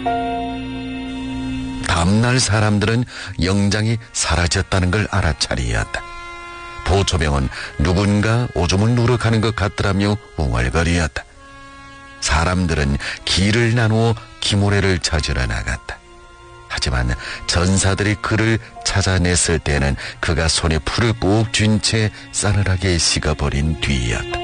다음날 사람들은 영장이 사라졌다는 걸 알아차리었다. 보초병은 누군가 오줌을 누락하는 것 같더라며 웅얼거리었다. 사람들은 길을 나누어 기모레를 찾으러 나갔다. 하지만 전사들이 그를 찾아냈을 때는 그가 손에 풀을 꼭 쥔 채 싸늘하게 식어버린 뒤였다.